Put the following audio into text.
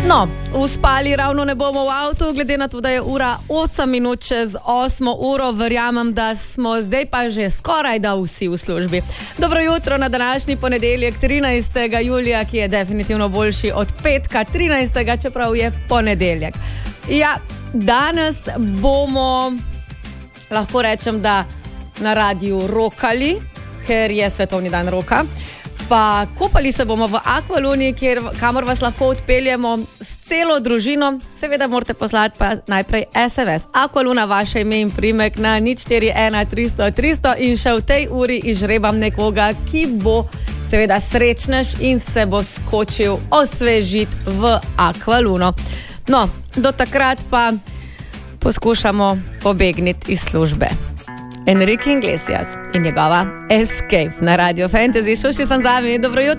No, uspali ravno ne bomo v avtu, glede na to, da je ura 8 minut čez 8 uro, verjamem, da smo zdaj pa že skoraj da vsi v službi. Dobro jutro na današnji ponedeljek 13. julija, ki je definitivno boljši od petka 13. čeprav je ponedeljek. Ja, danes bomo, lahko rečem, da na radiju rokali, ker je svetovni dan roka. Pa kopali se bomo v Aqualuni, kamor vas lahko odpeljemo s celo družino. Seveda morate poslati pa najprej SMS. Aqualuna, vaše ime in primek na 041 300 300 in še v tej uri izžrebam nekoga, ki bo seveda srečnež in se bo skočil osvežiti v Aqualuno. No, do takrat pa poskušamo pobegniti iz službe. Enrique Iglesias in njegova Escape na Radio Fantasy. Šuši sem z vami, dobro jutro.